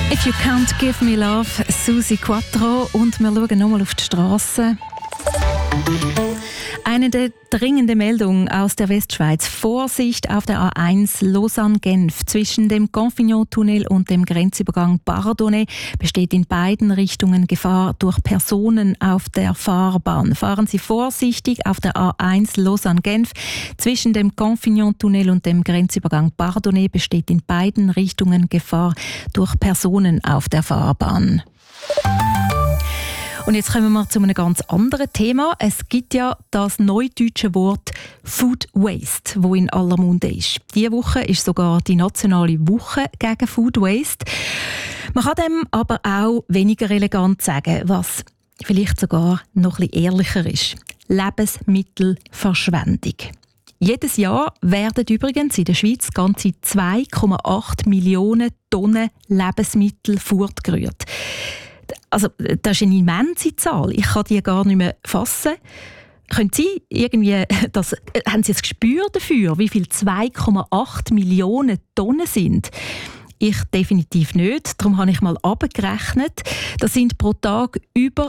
If You Can't Give Me Love, Susi Quattro. Und wir schauen nochmal auf die Straße. Eine der dringenden Meldungen aus der Westschweiz. Vorsicht auf der A1 Lausanne-Genf. Zwischen dem Confignot-Tunnel und dem Grenzübergang Bardonnay besteht in beiden Richtungen Gefahr durch Personen auf der Fahrbahn. Fahren Sie vorsichtig auf der A1 Lausanne-Genf. Zwischen dem Confignot-Tunnel und dem Grenzübergang Bardonnay besteht in beiden Richtungen Gefahr durch Personen auf der Fahrbahn. Und jetzt kommen wir zu einem ganz anderen Thema. Es gibt ja das neudeutsche Wort Food Waste, das in aller Munde ist. Diese Woche ist sogar die nationale Woche gegen Food Waste. Man kann dem aber auch weniger elegant sagen, was vielleicht sogar noch ein bisschen ehrlicher ist. Lebensmittelverschwendung. Jedes Jahr werden übrigens in der Schweiz ganze 2,8 Millionen Tonnen Lebensmittel fortgerührt. Also, das ist eine immense Zahl. Ich kann die gar nicht mehr fassen. Können Sie irgendwie haben Sie ein Gespür dafür, wie viel 2,8 Millionen Tonnen sind? Ich definitiv nicht. Darum habe ich mal abgerechnet. Das sind pro Tag über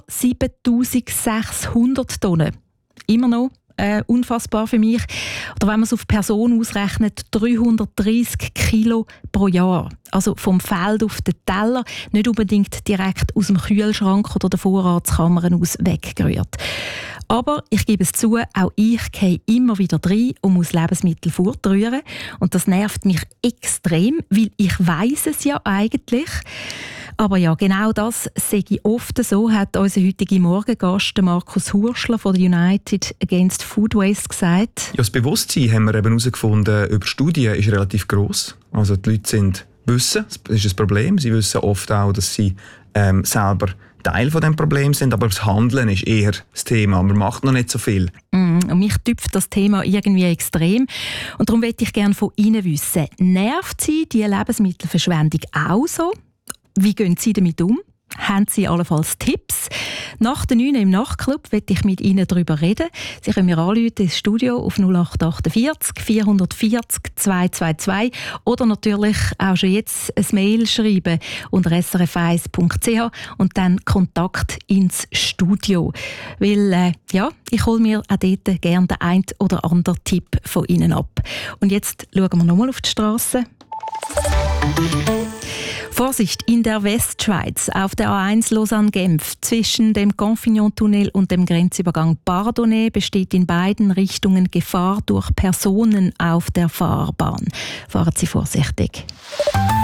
7600 Tonnen. Immer noch unfassbar für mich. Oder wenn man es auf Person ausrechnet, 330 Kilo pro Jahr. Also vom Feld auf den Teller, nicht unbedingt direkt aus dem Kühlschrank oder der Vorratskammer aus weggerührt. Aber ich gebe es zu, auch ich gehe immer wieder rein und muss Lebensmittel fortrühren. Und das nervt mich extrem, weil ich weiss es ja eigentlich. Aber ja, genau das sehe ich oft so, hat unser heutiger Morgengast Markus Hurschler von der United Against Food Waste gesagt. Ja, das Bewusstsein, haben wir eben herausgefunden, über Studien ist relativ gross. Also die Leute wissen, das ist ein Problem. Sie wissen oft auch, dass sie selber Teil von dem Problem sind, aber das Handeln ist eher das Thema. Man macht noch nicht so viel. Und mich tüpft das Thema irgendwie extrem. Und darum möchte ich gerne von Ihnen wissen, nervt Sie die Lebensmittelverschwendung auch so? Wie gehen Sie damit um? Haben Sie allenfalls Tipps? Nach der 9 im Nachtclub möchte ich mit Ihnen darüber reden. Sie können mir anrufen ins Studio auf 0848 440 222 oder natürlich auch schon jetzt ein Mail schreiben unter srf1.ch und dann Kontakt ins Studio. Weil, ich hole mir auch dort gerne den einen oder anderen Tipp von Ihnen ab. Und jetzt schauen wir nochmal auf die Straße. Vorsicht, in der Westschweiz auf der A1 Lausanne-Genf zwischen dem Confignot-Tunnel und dem Grenzübergang Bardonnay besteht in beiden Richtungen Gefahr durch Personen auf der Fahrbahn. Fahren Sie vorsichtig.